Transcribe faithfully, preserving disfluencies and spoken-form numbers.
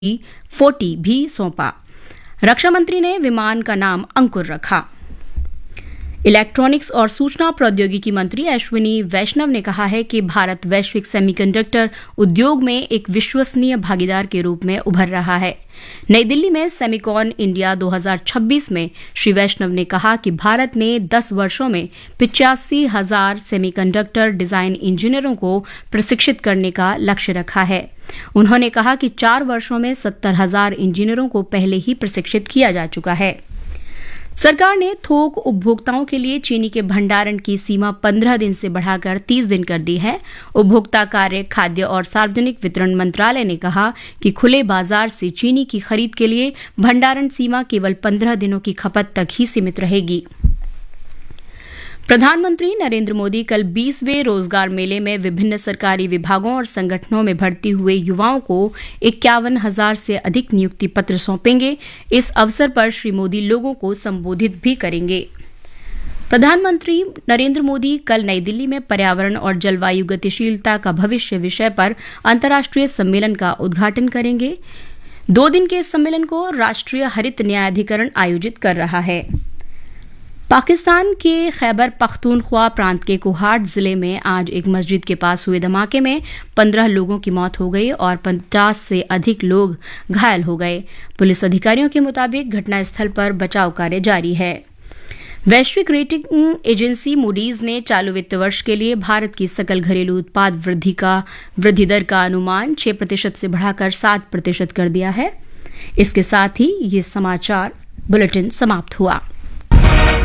Forty भी सौंपा। रक्षा मंत्री ने विमान का नाम अंकुर रखा। इलेक्ट्रॉनिक्स और सूचना प्रौद्योगिकी मंत्री अश्विनी वैष्णव ने कहा है कि भारत वैश्विक सेमीकंडक्टर उद्योग में एक विश्वसनीय भागीदार के रूप में उभर रहा है। नई दिल्ली में सेमिकॉन इंडिया दो हज़ार छब्बीस में श्री वैष्णव ने कहा कि भारत ने दस वर्षों में पिचासी हजार सेमीकंडक्टर डिजाइन इंजीनियरों को प्रशिक्षित करने का लक्ष्य रखा है। उन्होंने कहा कि चार वर्षों में सत्तर हजार इंजीनियरों को पहले ही प्रशिक्षित किया जा चुका है। सरकार ने थोक उपभोक्ताओं के लिए चीनी के भंडारण की सीमा पंद्रह दिन से बढ़ाकर तीस दिन कर दी है। उपभोक्ता कार्य, खाद्य और सार्वजनिक वितरण मंत्रालय ने कहा कि खुले बाजार से चीनी की खरीद के लिए भंडारण सीमा केवल पंद्रह दिनों की खपत तक ही सीमित रहेगी। प्रधानमंत्री नरेंद्र मोदी कल बीसवें रोजगार मेले में विभिन्न सरकारी विभागों और संगठनों में भर्ती हुए युवाओं को इक्यावन हजार से अधिक नियुक्ति पत्र सौंपेंगे। इस अवसर पर श्री मोदी लोगों को संबोधित भी करेंगे। प्रधानमंत्री नरेंद्र मोदी कल नई दिल्ली में पर्यावरण और जलवायु गतिशीलता का भविष्य विषय पर अंतर्राष्ट्रीय सम्मेलन का उद्घाटन करेंगे। दो दिन के इस सम्मेलन को राष्ट्रीय हरित न्यायाधिकरण आयोजित कर रहा है। पाकिस्तान के खैबर पख्तूनख्वा प्रांत के कोहाट जिले में आज एक मस्जिद के पास हुए धमाके में पंद्रह लोगों की मौत हो गई और पचास से अधिक लोग घायल हो गए। पुलिस अधिकारियों के मुताबिक घटनास्थल पर बचाव कार्य जारी है। वैश्विक रेटिंग एजेंसी मूडीज ने चालू वित्त वर्ष के लिए भारत की सकल घरेलू उत्पाद वृद्धि का वृद्धि दर का अनुमान छह प्रतिशत से बढ़ाकर सात प्रतिशत कर दिया है। इसके साथ ही ये समाचार बुलेटिन समाप्त हुआ।